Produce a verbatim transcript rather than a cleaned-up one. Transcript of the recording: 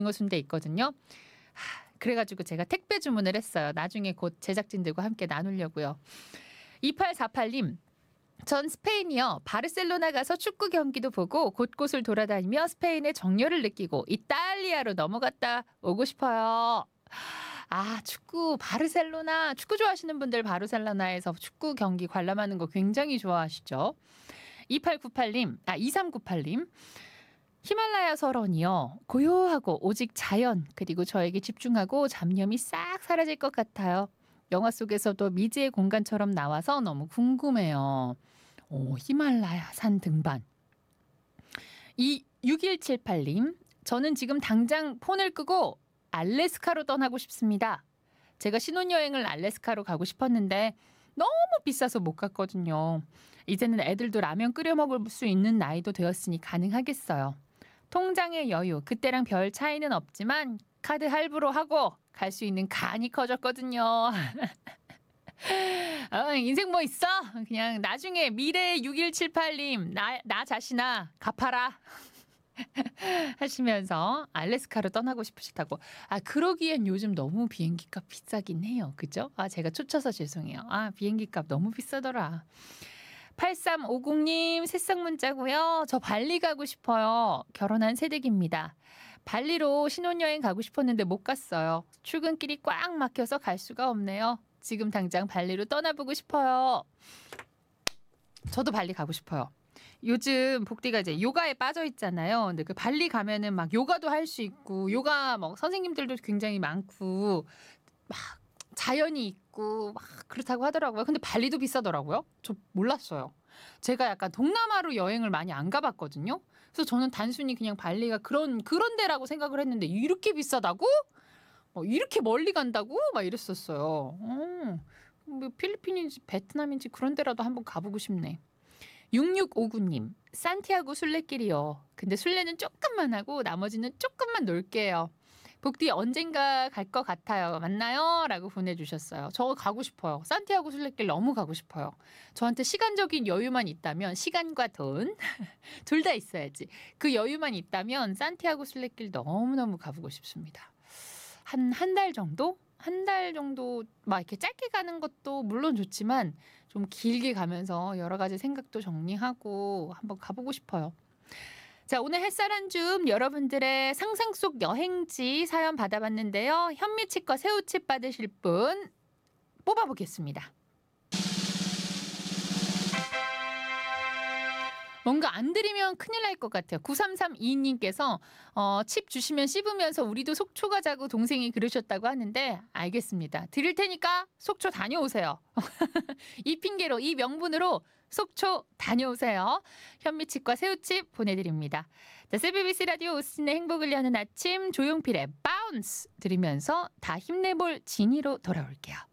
오징어 순대 있거든요. 하, 그래가지고 제가 택배 주문을 했어요. 나중에 곧 제작진들과 함께 나누려고요. 이팔사팔님. 전 스페인이요. 바르셀로나 가서 축구 경기도 보고 곳곳을 돌아다니며 스페인의 정열을 느끼고 이탈리아로 넘어갔다 오고 싶어요. 아, 축구 바르셀로나 축구 좋아하시는 분들 바르셀로나에서 축구 경기 관람하는 거 굉장히 좋아하시죠. 이팔구팔님, 아 이삼구팔님. 히말라야 설원이요. 고요하고 오직 자연 그리고 저에게 집중하고 잡념이 싹 사라질 것 같아요. 영화 속에서도 미지의 공간처럼 나와서 너무 궁금해요. 오, 히말라야 산 등반. 이 육일칠팔님. 저는 지금 당장 폰을 끄고 알래스카로 떠나고 싶습니다. 제가 신혼여행을 알래스카로 가고 싶었는데 너무 비싸서 못 갔거든요. 이제는 애들도 라면 끓여 먹을 수 있는 나이도 되었으니 가능하겠어요. 통장의 여유, 그때랑 별 차이는 없지만 카드 할부로 하고 갈 수 있는 간이 커졌거든요. 어, 인생 뭐 있어? 그냥 나중에 미래의 육일칠팔님 나, 나 자신아 갚아라. 하시면서 알래스카로 떠나고 싶으시다고. 아, 그러기엔 요즘 너무 비행기값 비싸긴 해요. 그죠? 아, 제가 쫓아서 죄송해요. 아, 비행기값 너무 비싸더라. 팔삼오공님 새싹 문자고요. 저 발리 가고 싶어요. 결혼한 새댁입니다. 발리로 신혼여행 가고 싶었는데 못 갔어요. 출근길이 꽉 막혀서 갈 수가 없네요. 지금 당장 발리로 떠나보고 싶어요. 저도 발리 가고 싶어요. 요즘 복디가 이제 요가에 빠져 있잖아요. 근데 그 발리 가면은 막 요가도 할 수 있고 요가 뭐 선생님들도 굉장히 많고 막 자연이 있고 막 그렇다고 하더라고요. 근데 발리도 비싸더라고요. 저 몰랐어요. 제가 약간 동남아로 여행을 많이 안 가봤거든요. 그래서 저는 단순히 그냥 발리가 그런 그런 데라고 생각을 했는데 이렇게 비싸다고? 뭐 이렇게 멀리 간다고? 막 이랬었어요. 음, 뭐 필리핀인지 베트남인지 그런 데라도 한번 가보고 싶네. 육육오구님. 산티아고 순례길이요. 근데 순례는 조금만 하고 나머지는 조금만 놀게요. 복디 언젠가 갈 것 같아요. 맞나요? 라고 보내주셨어요. 저 가고 싶어요. 산티아고 순례길 너무 가고 싶어요. 저한테 시간적인 여유만 있다면 시간과 돈 둘 다 있어야지. 그 여유만 있다면 산티아고 순례길 너무너무 가보고 싶습니다. 한 한 달 정도? 한 달 정도 막 이렇게 짧게 가는 것도 물론 좋지만 좀 길게 가면서 여러 가지 생각도 정리하고 한번 가보고 싶어요. 자, 오늘 햇살 한 줌 여러분들의 상상 속 여행지 사연 받아봤는데요. 현미칩과 새우칩 받으실 분 뽑아보겠습니다. 뭔가 안 드리면 큰일 날 것 같아요. 구삼삼이님께서 어, 칩 주시면 씹으면서 우리도 속초 가자고 동생이 그러셨다고 하는데 알겠습니다. 드릴 테니까 속초 다녀오세요. 이 핑계로 이 명분으로 속초 다녀오세요. 현미칩과 새우칩 보내드립니다. 자, 씨비비씨 라디오 오스틴의 행복을 여는 아침 조용필의 바운스 들으면서 다 힘내볼 진이로 돌아올게요.